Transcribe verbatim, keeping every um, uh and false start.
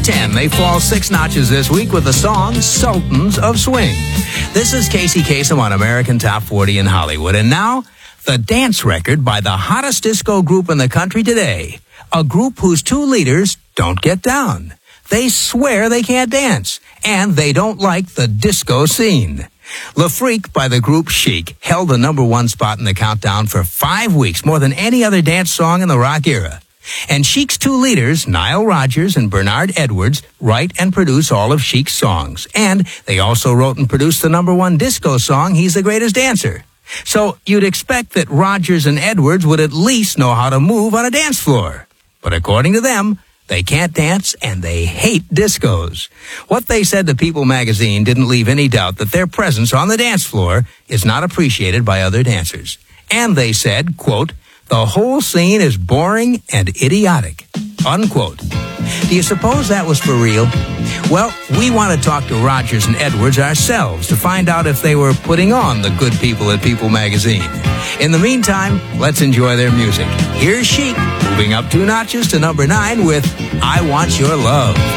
ten. They fall six notches this week with the song Sultans of Swing. This is Casey Kasem on American Top forty in Hollywood. And now, the dance record by the hottest disco group in the country today. A group whose two leaders don't get down. They swear they can't dance, and they don't like the disco scene. Le Freak by the group Chic held the number one spot in the countdown for five weeks, more than any other dance song in the rock era. And Chic's two leaders, Nile Rodgers and Bernard Edwards, write and produce all of Chic's songs. And they also wrote and produced the number one disco song, He's the Greatest Dancer. So you'd expect that Rodgers and Edwards would at least know how to move on a dance floor. But according to them, they can't dance, and they hate discos. What they said to People magazine didn't leave any doubt that their presence on the dance floor is not appreciated by other dancers. And they said, quote, the whole scene is boring and idiotic, unquote. Do you suppose that was for real? Well, we want to talk to Rodgers and Edwards ourselves to find out if they were putting on the good people at People magazine. In the meantime, let's enjoy their music. Here's Chic, moving up two notches to number nine with I Want Your Love.